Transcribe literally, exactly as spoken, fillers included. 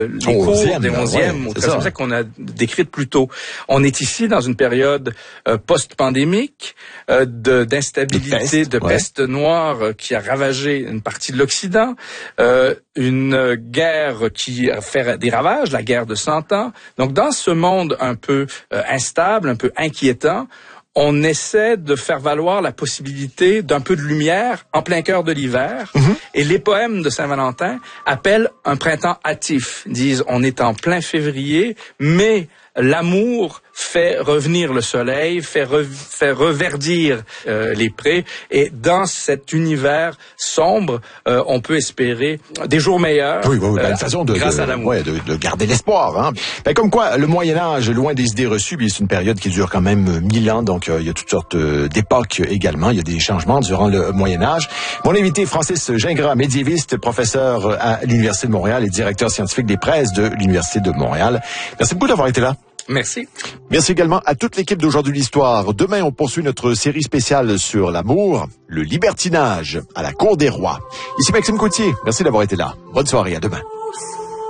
les cours des onzièmes, ouais, c'est ça qu'on a décrites plus tôt. On est ici dans une période euh, post-pandémique, euh, de, d'instabilité, de peste, de peste ouais. noire euh, qui a ravagé une partie de l'Occident, euh, une guerre qui a fait des ravages, la guerre de Cent Ans. Donc dans ce monde un peu euh, instable, un peu inquiétant, on essaie de faire valoir la possibilité d'un peu de lumière en plein cœur de l'hiver. Mm-hmm. Et les poèmes de Saint-Valentin appellent un printemps hâtif. Ils disent, on est en plein février, mais l'amour fait revenir le soleil, fait, re, fait reverdir euh, les prés. Et dans cet univers sombre, euh, on peut espérer des jours meilleurs. Oui, oui, oui. Ben, une euh, façon de, grâce de, à l'amour. Ouais, de, de garder l'espoir. Hein. Ben, comme quoi, le Moyen-Âge, loin des idées reçues, c'est une période qui dure quand même mille ans. Donc, euh, il y a toutes sortes euh, d'époques également. Il y a des changements durant le Moyen-Âge. Mon invité, Francis Gingras, médiéviste, professeur à l'Université de Montréal et directeur scientifique des presses de l'Université de Montréal. Merci beaucoup d'avoir été là. Merci. Merci également à toute l'équipe d'Aujourd'hui l'Histoire. Demain, on poursuit notre série spéciale sur l'amour, le libertinage à la cour des rois. Ici Maxime Coutier. Merci d'avoir été là. Bonne soirée. À demain.